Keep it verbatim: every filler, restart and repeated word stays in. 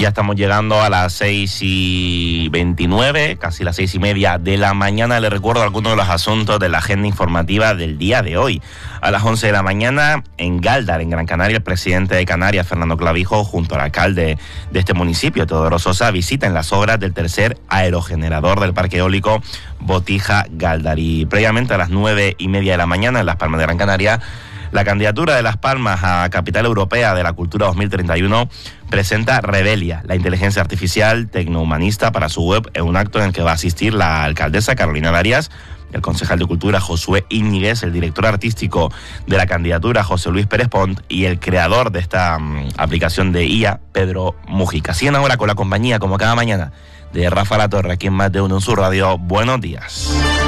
Ya estamos llegando a las seis y veintinueve, casi las seis y media de la mañana. Les recuerdo algunos de los asuntos de la agenda informativa del día de hoy. A las once de la mañana, en Gáldar, en Gran Canaria, el presidente de Canarias, Fernando Clavijo, junto al alcalde de este municipio, Teodoro Sosa, visitan las obras del tercer aerogenerador del parque eólico Botija Gáldar. Y previamente a las nueve y media de la mañana, en Las Palmas de Gran Canaria, la candidatura de Las Palmas a Capital Europea de la Cultura dos mil treinta y uno presenta Rebelia, la inteligencia artificial tecnohumanista, para su web, en un acto en el que va a asistir la alcaldesa Carolina Darias, el concejal de Cultura Josué Íñiguez, el director artístico de la candidatura José Luis Pérez Pont y el creador de esta um, aplicación de I A, Pedro Mujica. Siguen ahora con la compañía, como cada mañana, de Rafa La Torre, aquí en Más de Uno en su radio. Buenos días.